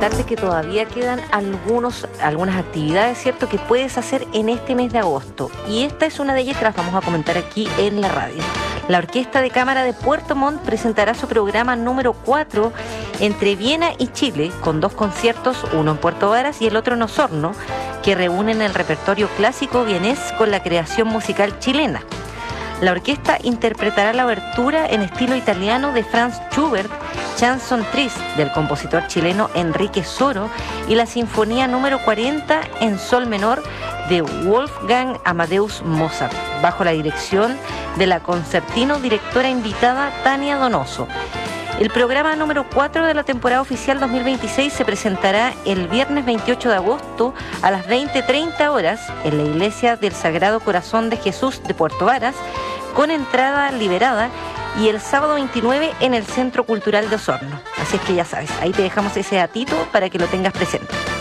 comentarte que todavía quedan algunas actividades, ¿cierto?, que puedes hacer en este mes de agosto. Y esta es una de ellas que las vamos a comentar aquí en la radio. La Orquesta de Cámara de Puerto Montt presentará su programa número 4 entre Viena y Chile, con 2 conciertos, uno en Puerto Varas y el otro en Osorno, que reúnen el repertorio clásico vienés con la creación musical chilena. La orquesta interpretará la obertura en estilo italiano de Franz Schubert, Chanson Triste del compositor chileno Enrique Soro y la sinfonía número 40 en sol menor de Wolfgang Amadeus Mozart, bajo la dirección de la concertino directora invitada Tania Donoso. El programa número 4 de la temporada oficial 2026 se presentará el viernes 28 de agosto a las 20:30 horas en la Iglesia del Sagrado Corazón de Jesús de Puerto Varas, con entrada liberada, y el sábado 29 en el Centro Cultural de Osorno. Así es que ya sabes, ahí te dejamos ese datito para que lo tengas presente.